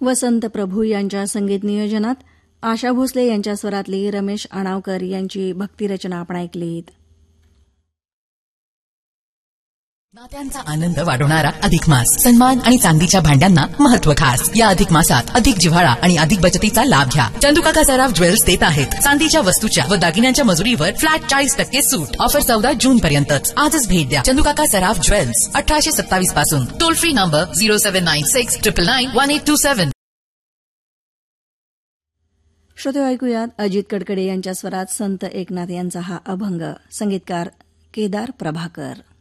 वसंत प्रभू यांच्या संगीत नियोजनात आशा भोसले यांच्या स्वरातली रमेश आणावकर यांची भक्तिरचना आपण ऐकलीत. नात्यांचा आनंद वाढवणारा अधिक मास. सन्मान आणि चांदीच्या भांड्यांना महत्व खास. या अधिक मासात अधिक जिव्हाळा आणि अधिक बचतीचा लाभ घ्या. चंदुकाका सराफ ज्वेल्स देत आहेत चांदीच्या वस्तूच्या व दागिन्यांच्या मजुरीवर फ्लॅट 40% सूट. ऑफर 14 जून पर्यंतच. आजच भेट द्या चंदुकाका सराफ ज्वेल्स, 1827 पासून. Toll free number 0796 999 1827. श्रोते ऐकूयात अजित कडकडे यांच्या स्वरात संत एकनाथ यांचा हा अभंग. संगीतकार केदार प्रभाकर.